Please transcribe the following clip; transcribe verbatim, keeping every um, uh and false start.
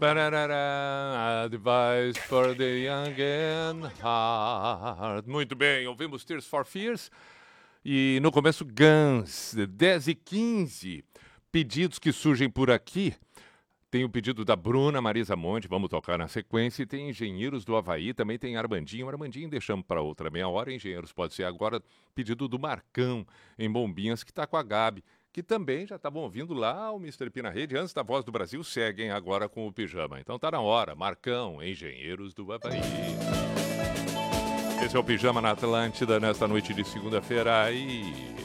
Bararara, Advice for the Young and Heart. Muito bem, ouvimos Tears for Fears. E no começo, Guns, dez e quinze. Pedidos que surgem por aqui. Tem o pedido da Bruna Marisa Monte, vamos tocar na sequência. E tem Engenheiros do Havaí, também tem Armandinho. Armandinho deixamos para outra meia hora. Engenheiros pode ser agora. Pedido do Marcão, em Bombinhas, que está com a Gabi, que também já estavam ouvindo lá o mister P na rede. Antes da Voz do Brasil, seguem agora com o Pijama. Então tá na hora. Marcão, Engenheiros do Havaí. Esse é o Pijama na Atlântida, nesta noite de segunda-feira. E...